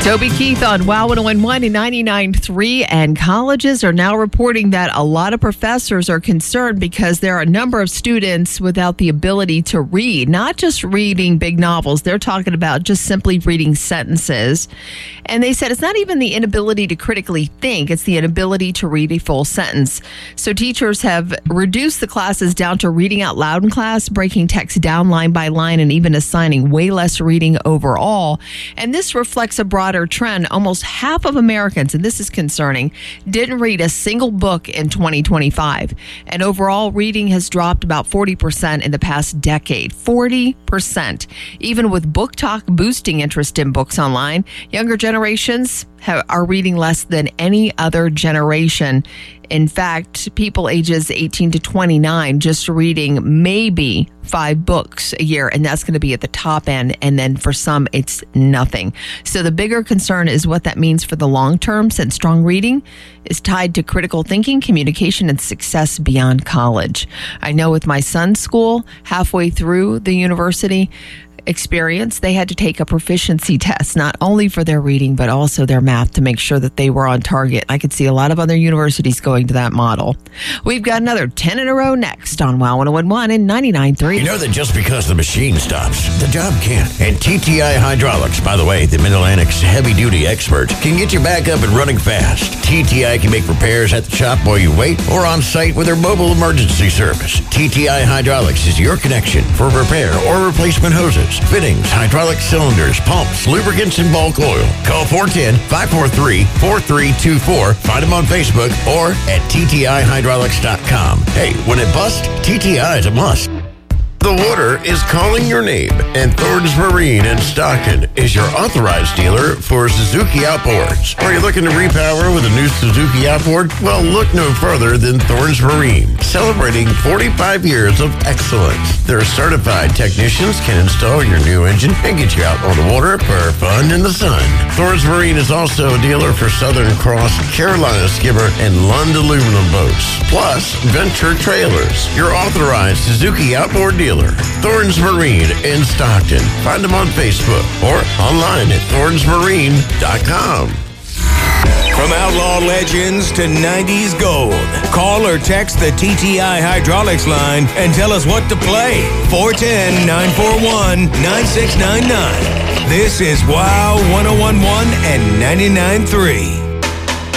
Toby Keith on WOW 101.1 and 99.3, and colleges are now reporting that a lot of professors are concerned because there are a number of students without the ability to read, not just reading big novels. They're talking about just simply reading sentences. And they said it's not even the inability to critically think, it's the inability to read a full sentence. So teachers have reduced the classes down to reading out loud in class, breaking text down line by line, and even assigning way less reading overall. And this reflects a broader trend. Almost half of Americans, and this is concerning, didn't read a single book in 2025. And overall, reading has dropped about 40% in the past decade. 40%. Even with Book Talk boosting interest in books online, younger generations are reading less than any other generation. In fact, people ages 18 to 29 just reading maybe 5 books a year, and that's going to be at the top end. And then for some, it's nothing. So the bigger concern is what that means for the long term, since strong reading is tied to critical thinking, communication, and success beyond college. I know with my son's school, halfway through the university experience, they had to take a proficiency test, not only for their reading, but also their math to make sure that they were on target. I could see a lot of other universities going to that model. We've got another 10 in a row next on WOW 101.1 and 99.3. You know that just because the machine stops, the job can't. And TTI Hydraulics, by the way, the Mid-Atlantic's heavy-duty expert, can get you back up and running fast. TTI can make repairs at the shop while you wait or on site with their mobile emergency service. TTI Hydraulics is your connection for repair or replacement hoses, fittings, hydraulic cylinders, pumps, lubricants, and bulk oil. Call 410-543-4324. Find them on Facebook or at TTIHydraulics.com. Hey, when it busts, TTI is a must. The water is calling your name, and Thorns Marine in Stockton is your authorized dealer for Suzuki outboards. Are you looking to repower with a new Suzuki outboard? Well, look no further than Thorns Marine, celebrating 45 years of excellence. Their certified technicians can install your new engine and get you out on the water for fun in the sun. Thorns Marine is also a dealer for Southern Cross, Carolina Skimmer, and Lund aluminum boats, plus Venture Trailers, your authorized Suzuki outboard dealer. Thorns Marine in Stockton. Find them on Facebook or online at thornsmarine.com. From outlaw legends to 90s gold, call or text the TTI Hydraulics line and tell us what to play. 410-941-9699. This is WOW 101.1 and 99.3.